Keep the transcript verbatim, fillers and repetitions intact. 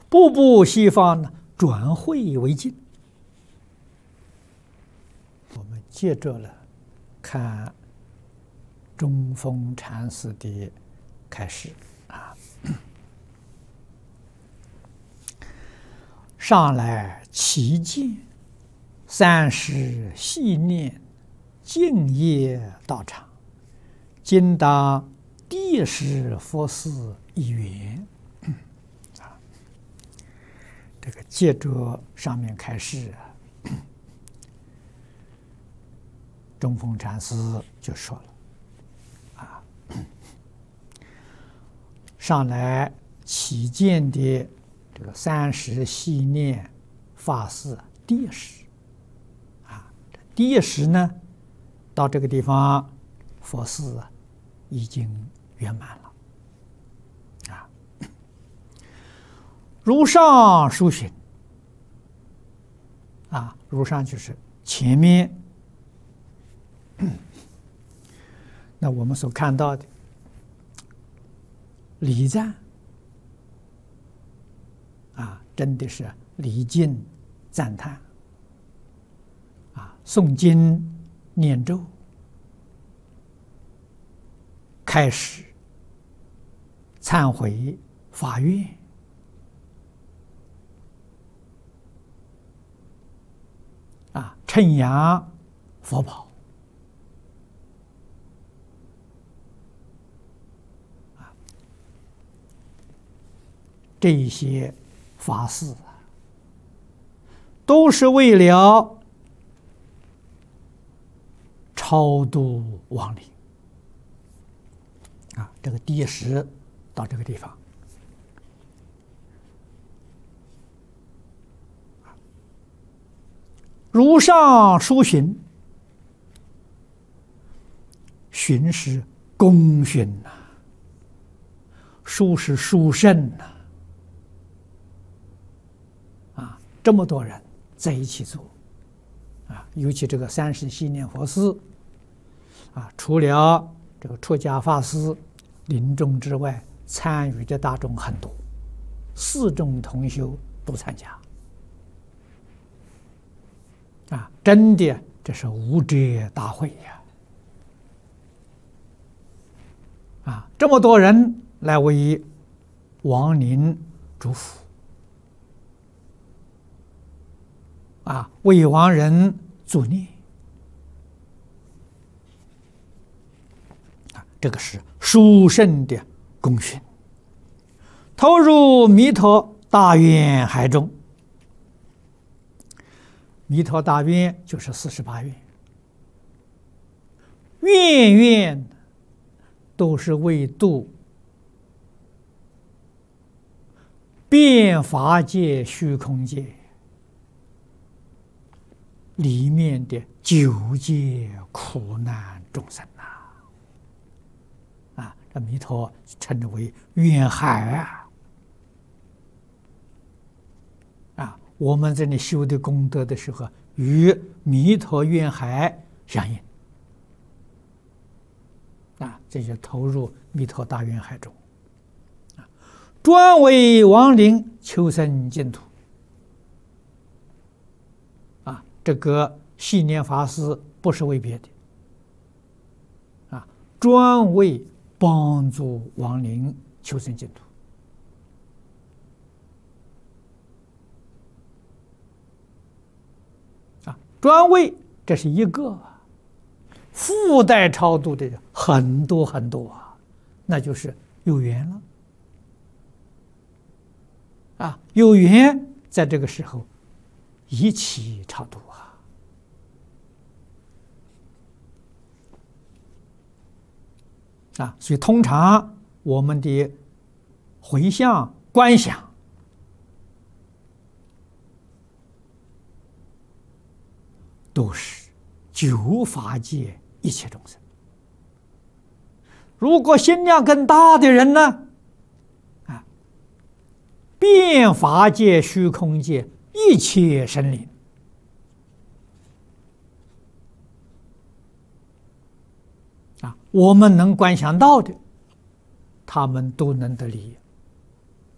步步西方呢，转会为净。我们接着了看中峰禅师的开示啊。上来其见，三时细念，敬业道场，今当地时佛事一缘。啊，这个接着上面开始啊，中峰禅师就说了啊，上来起见的这个三时细念法事第时啊，第时呢，到这个地方佛事啊已经圆满了啊。如上书寻啊，如上就是前面那我们所看到的礼赞啊，真的是礼敬赞叹啊，诵经念咒，开始忏悔发愿啊，称扬佛宝啊，这一些法事啊，都是为了超度亡灵啊。这个第十到这个地方，如上书寻，寻是功勋呐，书是殊胜呐。啊，这么多人在一起做，啊，尤其这个三时细念佛事，啊，除了这个出家法师临终之外，参与的大众很多，四众同修都参加。啊，真的，这是无遮大会呀！啊，这么多人来为亡灵祝福，啊，为亡人助念，啊，这个是殊胜的功勋，投入弥陀大愿海中。弥陀大愿就是四十八愿，愿愿都是为度遍法界虚空界里面的九界苦难众生呐！啊，这弥陀称之为愿海啊！啊，我们这里修的功德的时候，与弥陀愿海相应啊，这就投入弥陀大愿海中啊，专为亡灵求生净土啊。这个细念法师不是为别的啊，专为帮助亡灵求生净土。专为这是一个，附带超度的很多很多啊，那就是有缘了啊，有缘在这个时候一起超度啊啊，所以通常我们的回向观想都是九法界一切众生。如果心量更大的人呢，啊，遍法界虚空界一切生灵，啊，我们能观想到的，他们都能得利益。